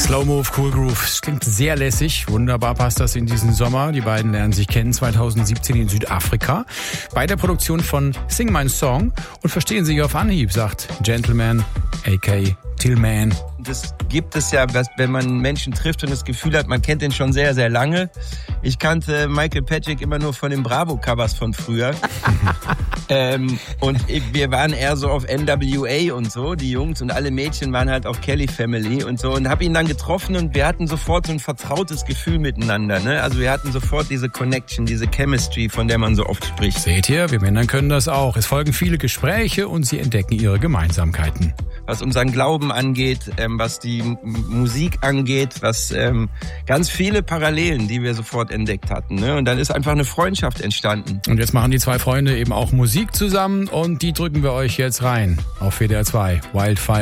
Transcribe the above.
Slow Move, Cool Groove. Das klingt sehr lässig. Wunderbar passt das in diesen Sommer. Die beiden lernen sich kennen 2017 in Südafrika bei der Produktion von Sing My Song und verstehen sich auf Anhieb, sagt Gentleman, a.k.a. Tillman. Das gibt es ja, wenn man Menschen trifft und das Gefühl hat, man kennt den schon sehr, sehr lange. Ich kannte Michael Patrick immer nur von den Bravo-Covers von früher. Und wir waren eher so auf NWA und so, die Jungs, und alle Mädchen waren halt auf Kelly Family und so, und habe ihn dann getroffen und wir hatten sofort so ein vertrautes Gefühl miteinander, ne? Also wir hatten sofort diese Connection, diese Chemistry, von der man so oft spricht. Seht ihr, wir Männer können das auch. Es folgen viele Gespräche und sie entdecken ihre Gemeinsamkeiten. Was unseren Glauben angeht, was die Musik angeht, was ganz viele Parallelen, die wir sofort entdeckt hatten, ne? Und dann ist einfach eine Freundschaft entstanden. Und jetzt machen die zwei Freunde eben auch Musik zusammen und die drücken wir euch jetzt rein auf WDR 2. Wildfire.